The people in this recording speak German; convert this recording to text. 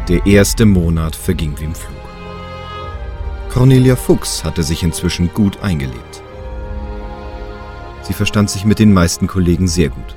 Der erste Monat verging wie im Flug. Cornelia Fuchs hatte sich inzwischen gut eingelebt. Sie verstand sich mit den meisten Kollegen sehr gut.